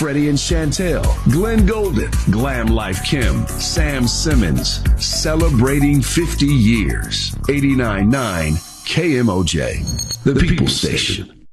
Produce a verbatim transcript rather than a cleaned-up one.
Freddie and Chantel, Glenn Golden, Glam Life Kim, Sam Simmons, celebrating fifty years. eighty-nine point nine K M O J, the People Station.